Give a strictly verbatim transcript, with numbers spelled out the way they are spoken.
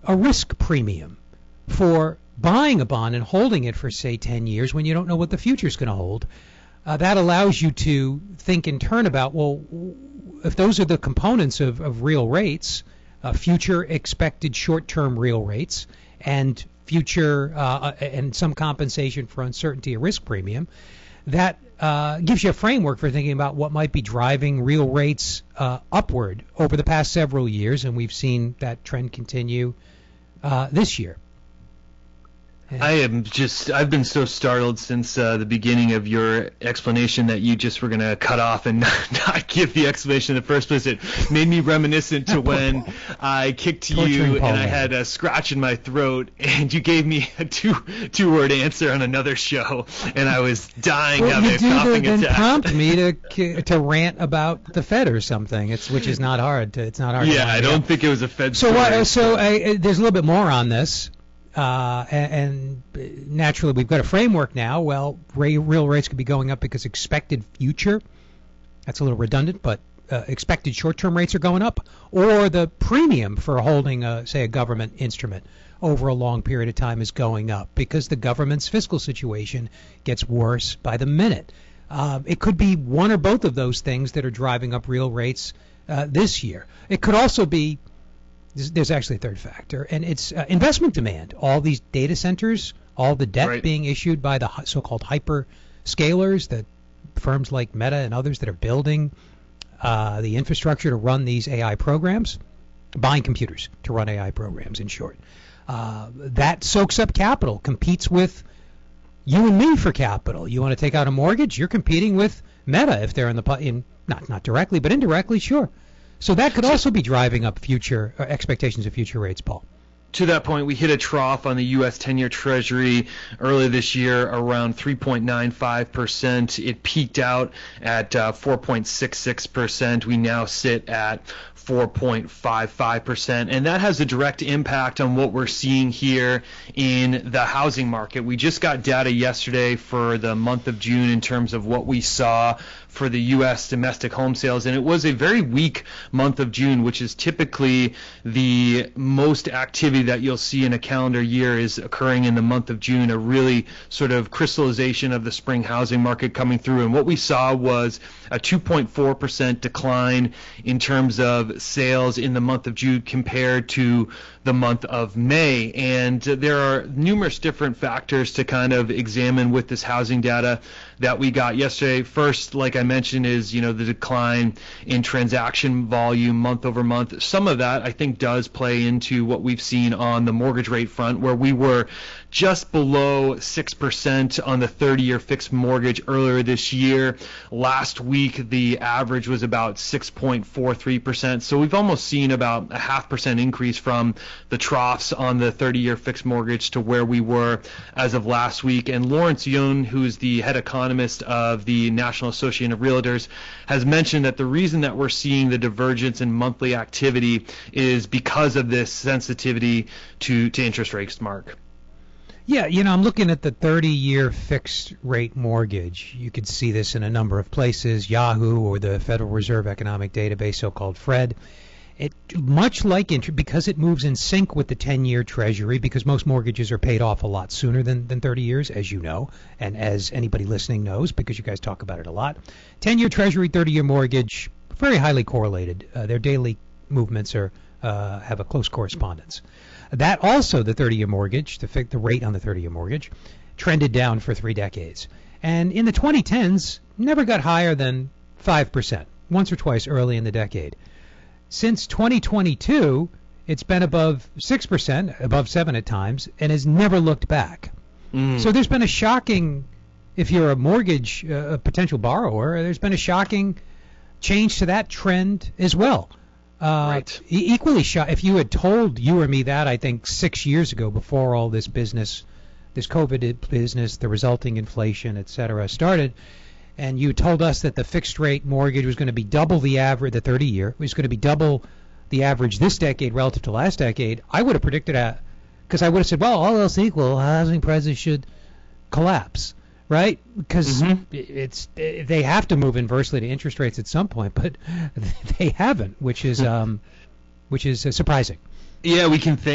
a risk premium for buying a bond and holding it for, say, ten years when you don't know what the future is going to hold. Uh, that allows you to think in turn about, well, if those are the components of, of real rates, uh, future expected short-term real rates, and future uh, and some compensation for uncertainty or risk premium, that uh, gives you a framework for thinking about what might be driving real rates uh, upward over the past several years, and we've seen that trend continue uh, this year. I am just, I've been so startled since uh, the beginning of your explanation that you just were going to cut off and not, not give the explanation in the first place. It made me reminiscent to when I kicked you and I had a scratch in my throat and you gave me a two, two-word answer on another show and I was dying well, of you it, do coughing then attack. prompt me to to rant about the Fed or something, It's which is not hard. To, it's not hard. Yeah, to I don't think it was a Fed so, story. Uh, so I, there's a little bit more on this. Uh, and, and naturally, we've got a framework now. Well, real, real rates could be going up because expected future, that's a little redundant, but uh, expected short-term rates are going up, or the premium for holding, a, say, a government instrument over a long period of time is going up because the government's fiscal situation gets worse by the minute. Um, it could be one or both of those things that are driving up real rates uh, this year. It could also be There's actually a third factor, and it's uh, investment demand. All these data centers, all the debt right. being issued by the so-called hyperscalers, that firms like Meta and others that are building uh, the infrastructure to run these A I programs, buying computers to run A I programs, in short. Uh, that soaks up capital, competes with you and me for capital. You want to take out a mortgage? You're competing with Meta if they're in the in not not directly, but indirectly, sure. So that could also be driving up future uh, expectations of future rates, Paul. To that point, we hit a trough on the U S ten-year Treasury earlier this year around three point nine five percent. It peaked out at uh, four point six six percent. We now sit at four point five five percent, and that has a direct impact on what we're seeing here in the housing market. We just got data yesterday for the month of June in terms of what we saw for the U S domestic home sales, and it was a very weak month of June, which is typically the most activity that you'll see in a calendar year is occurring in the month of June, a really sort of crystallization of the spring housing market coming through. And what we saw was a two point four percent decline in terms of sales in the month of June compared to the month of May. And there are numerous different factors to kind of examine with this housing data that we got yesterday. First, like I mentioned, is, you know, the decline in transaction volume month over month. Some of that, I think, does play into what we've seen on the mortgage rate front, where we were just below six percent on the thirty-year fixed mortgage earlier this year. Last week, the average was about six point four three percent. So we've almost seen about a half percent increase from the troughs on the thirty-year fixed mortgage to where we were as of last week. And Lawrence Yun, who is the head economist of the National Association of Realtors, has mentioned that the reason that we're seeing the divergence in monthly activity is because of this sensitivity to, to interest rates, Mark. Yeah, you know, I'm looking at the thirty-year fixed rate mortgage. You could see this in a number of places, Yahoo or the Federal Reserve Economic Database, so-called FRED. It, much like interest, because it moves in sync with the ten-year Treasury, because most mortgages are paid off a lot sooner than, than thirty years, as you know, and as anybody listening knows, because you guys talk about it a lot. ten-year Treasury, thirty-year mortgage, very highly correlated. Uh, their daily movements are uh, have a close correspondence. That also, the thirty-year mortgage, the, the rate on the thirty-year mortgage, trended down for three decades. And in the twenty tens, never got higher than five percent, once or twice early in the decade. Since twenty twenty-two, it's been above six percent, above seven at times, and has never looked back. Mm. So there's been a shocking, if you're a mortgage uh, a potential borrower, there's been a shocking change to that trend as well. Uh, right. E- equally shot. If you had told you or me that, I think six years ago, before all this business, this COVID business, the resulting inflation, et cetera, started, and you told us that the fixed rate mortgage was going to be double the average, the thirty year, was going to be double the average this decade relative to last decade, I would have predicted that, because I would have said, well, all else equal, housing prices should collapse. Right? Because mm-hmm. it's they have to move inversely to interest rates at some point, but they haven't, which is um, which is uh, surprising. Yeah, we can think.